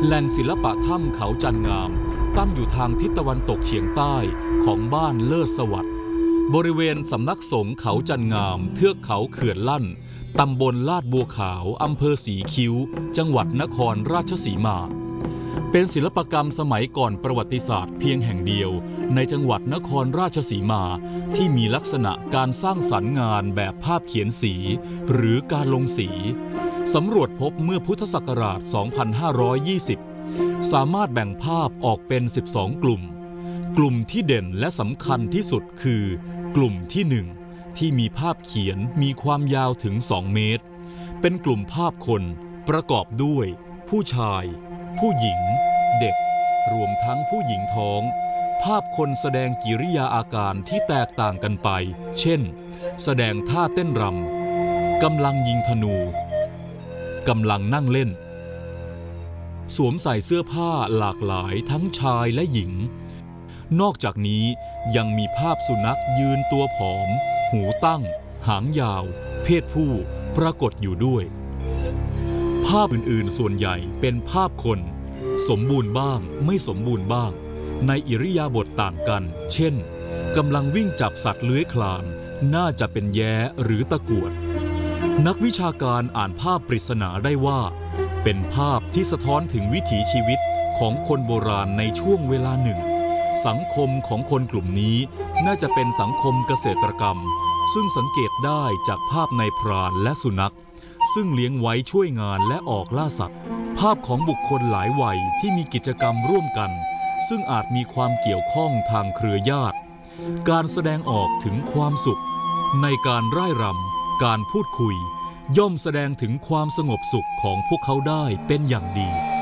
แหล่งศิลปะถ้ำเขาจันงามตั้งอยู่ทางทิศตะวันตกเฉียงใต้ของบ้านเลิศสวัสดิ์บริเวณสำนักสงฆ์เขาจันงามเทือกเขาเขื่อนลั่นตำบลลาดบัวขาวอำเภอสีคิ้วจังหวัดนครราชสีมาเป็นศิลปกรรมสมัยก่อนประวัติศาสตร์เพียงแห่งเดียวในจังหวัดนครราชสีมาที่มีลักษณะการสร้างสรรค์งานแบบภาพเขียนสีหรือการลงสีสำรวจพบเมื่อพุทธศักราช 2520 สามารถแบ่งภาพออกเป็น 12 กลุ่มที่เด่นและสำคัญที่สุดคือกลุ่มที่ 1 ที่มีภาพเขียนมีความยาวถึง 2 เมตรเป็นกลุ่มภาพคนประกอบด้วยผู้ชายผู้หญิงเด็กรวมทั้งผู้หญิงท้องภาพคนแสดงกิริยาอาการที่แตกต่างกันไปเช่นแสดงท่าเต้นรำกำลังยิงธนูกำลังนั่งเล่นสวมใส่เสื้อผ้าหลากหลายทั้งชายและหญิงนอกจากนี้ยังมีภาพสุนัขยืนตัวผอมหูตั้งหางยาวเพศผู้ปรากฏอยู่ด้วยภาพอื่นๆส่วนใหญ่เป็นภาพคนสมบูรณ์บ้างไม่สมบูรณ์บ้างในอิริยาบถต่างกันเช่นกำลังวิ่งจับสัตว์เลื้อยคลานน่าจะเป็นแย้หรือตะกรวดนักวิชาการอ่านภาพปริศนาได้ว่าเป็นภาพที่สะท้อนถึงวิถีชีวิตของคนโบราณในช่วงเวลาหนึ่งสังคมของคนกลุ่มนี้น่าจะเป็นสังคมเกษตรกรรมซึ่งสังเกตได้จากภาพนายพรานและสุนัขซึ่งเลี้ยงไว้ช่วยงานและออกล่าสัตว์ภาพของบุคคลหลายวัยที่มีกิจกรรมร่วมกันซึ่งอาจมีความเกี่ยวข้องทางเครือญาติการแสดงออกถึงความสุขในการร่ายรำการพูดคุยย่อมแสดงถึงความสงบสุขของพวกเขาได้เป็นอย่างดี